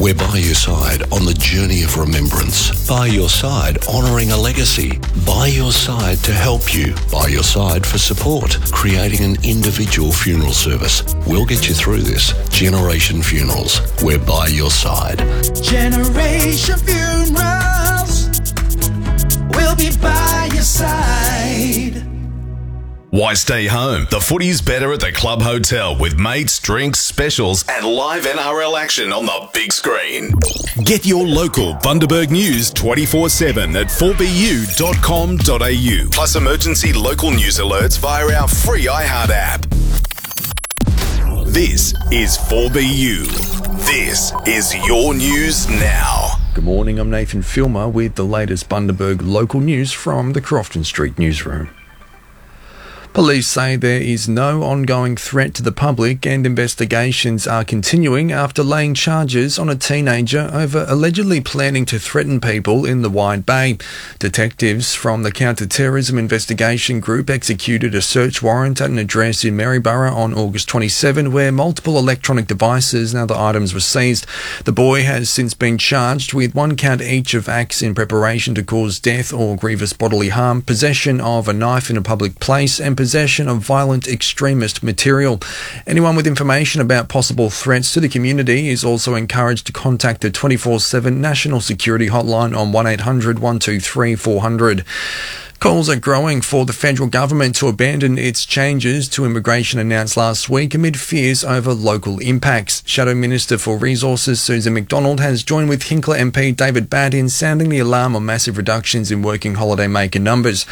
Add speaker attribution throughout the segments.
Speaker 1: We're by your side on the journey of remembrance. By your side honouring a legacy. By your side to help you. By your side for support. Creating an individual funeral service. We'll get you through this. Generation Funerals. We're by your side.
Speaker 2: Generation Funerals. We'll be by your side.
Speaker 3: Why stay home? The footy's better at the Club Hotel with mates, drinks, specials and live NRL action on the big screen. Get your local Bundaberg news 24/7 at 4bu.com.au. Plus emergency local news alerts via our free iHeart app. This is 4BU. This is your news now.
Speaker 4: Good morning, I'm Nathan Filmer with the latest Bundaberg local news from the Crofton Street newsroom. Police say there is no ongoing threat to the public and investigations are continuing after laying charges on a teenager over allegedly planning to threaten people in the Wide Bay. Detectives from the Counter-Terrorism Investigation Group executed a search warrant at an address in Maryborough on August 27 where multiple electronic devices and other items were seized. The boy has since been charged with 1 count each of acts in preparation to cause death or grievous bodily harm, possession of a knife in a public place and possession of violent extremist material. Anyone with information about possible threats to the community is also encouraged to contact the 24/7 National Security Hotline on 1800 123 400. Calls are growing for the federal government to abandon its changes to immigration announced last week amid fears over local impacts. Shadow Minister for Resources Susan McDonald has joined with Hinkler MP David Batt in sounding the alarm on massive reductions in working holidaymaker numbers.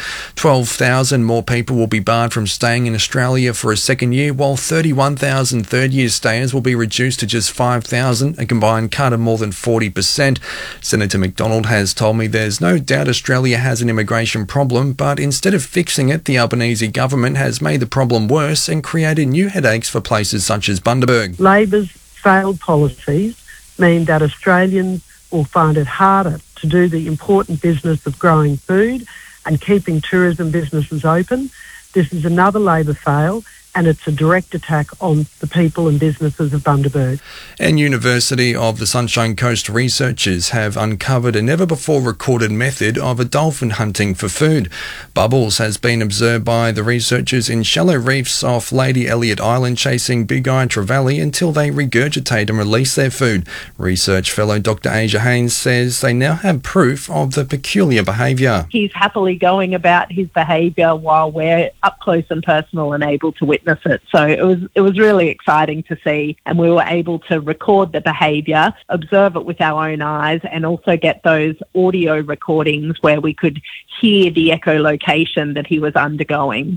Speaker 4: 12,000 more people will be barred from staying in Australia for a second year, while 31,000 third-year stayers will be reduced to just 5,000, a combined cut of more than 40%. Senator McDonald has told me there's no doubt Australia has an immigration problem, but instead of fixing it, the Albanese government has made the problem worse and created new headaches for places such as Bundaberg.
Speaker 5: Labor's failed policies mean that Australians will find it harder to do the important business of growing food and keeping tourism businesses open. This is another Labor fail, and it's a direct attack on the people and businesses of Bundaberg.
Speaker 4: And University of the Sunshine Coast researchers have uncovered a never-before-recorded method of a dolphin hunting for food. Bubbles has been observed by the researchers in shallow reefs off Lady Elliot Island chasing big-eye trevally until they regurgitate and release their food. Research fellow Dr. Asia Haynes says they now have proof of the peculiar behaviour.
Speaker 6: He's happily going about his behaviour while we're up close and personal and able to witness it. So it was really exciting to see, and we were able to record the behaviour, observe it with our own eyes, and also get those audio recordings where we could hear the echolocation that he was undergoing.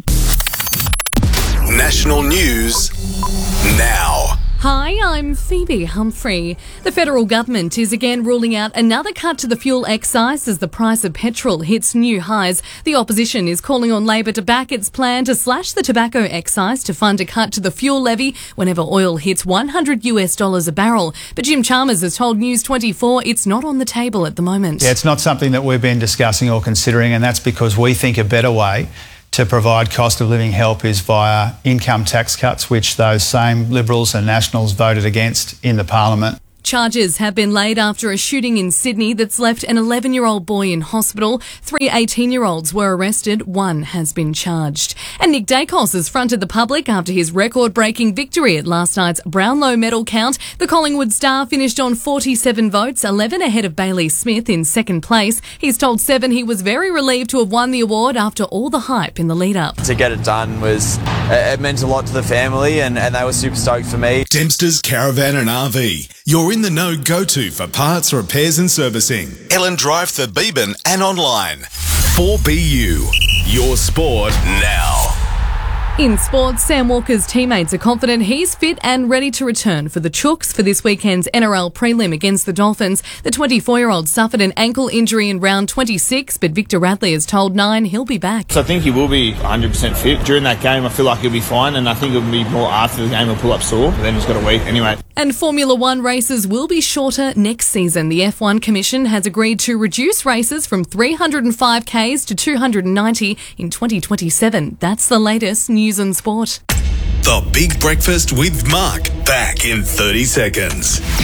Speaker 3: National news now.
Speaker 7: Hi, I'm Phoebe Humphrey. The federal government is again ruling out another cut to the fuel excise as the price of petrol hits new highs. The opposition is calling on Labor to back its plan to slash the tobacco excise to fund a cut to the fuel levy whenever oil hits $100 a barrel. But Jim Chalmers has told News 24 it's not on the table at the moment.
Speaker 8: Yeah, it's not something that we've been discussing or considering, and that's because we think a better way to provide cost of living help is via income tax cuts, which those same Liberals and Nationals voted against in the Parliament.
Speaker 7: Charges have been laid after a shooting in Sydney that's left an 11-year-old boy in hospital. 3 18-year-olds were arrested. 1 has been charged. And Nick Dacos has fronted the public after his record-breaking victory at last night's Brownlow medal count. The Collingwood star finished on 47 votes, 11 ahead of Bailey Smith in second place. He's told Seven he was very relieved to have won the award after all the hype in the lead-up.
Speaker 9: To get it done it meant a lot to the family, and they were super stoked for me.
Speaker 3: Dempster's Caravan and RV. You're in the know go-to for parts, repairs and servicing. Ellen Drive, Thebeban and online. 4BU. Your sport now.
Speaker 7: In sports, Sam Walker's teammates are confident he's fit and ready to return for the Chooks for this weekend's NRL prelim against the Dolphins. The 24-year-old suffered an ankle injury in round 26, but Victor Radley has told Nine he'll be back.
Speaker 10: So I think he will be 100% fit. During that game, I feel like he'll be fine, and I think it'll be more after the game he'll pull up sore, but then he's got a week anyway.
Speaker 7: And Formula One races will be shorter next season. The F1 Commission has agreed to reduce races from 305 Ks to 290 in 2027. That's the latest news and sport.
Speaker 3: The Big Breakfast with Mark, back in 30 seconds.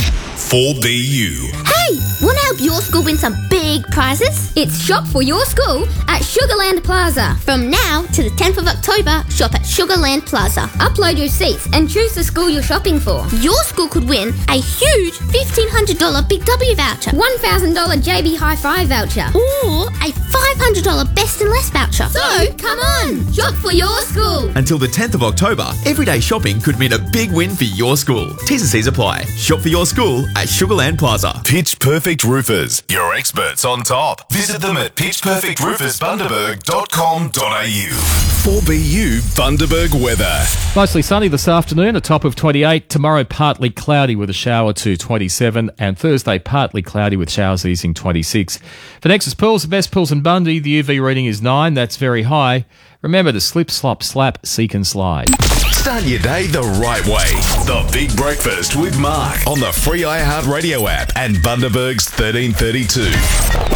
Speaker 3: 4BU.
Speaker 11: Hey, want to help your school win some big prizes? It's Shop for Your School at Sugarland Plaza. From now to the 10th of October, shop at Sugarland Plaza. Upload your receipts and choose the school you're shopping for. Your school could win a huge $1,500 Big W voucher, $1,000 JB Hi-Fi voucher, or a $500 Best and Less voucher. So, come on, shop for your school.
Speaker 12: Until the 10th of October, everyday shopping could mean a big win for your school. T's and C's apply. Shop for your school at Sugarland Plaza.
Speaker 3: Pitch Perfect Roofers, your experts on top. Visit them at pitchperfectroofersbundaberg.com.au. 4BU Bundaberg weather.
Speaker 13: Mostly sunny this afternoon, a top of 28. Tomorrow, partly cloudy with a shower to 27. And Thursday, partly cloudy with showers easing 26. For Nexus Pools, the best pools in Bundy, the UV reading is 9. That's very high. Remember to slip, slop, slap, seek and slide.
Speaker 3: Start your day the right way. The Big Breakfast with Mark on the free iHeartRadio app and Bundaberg's 1332.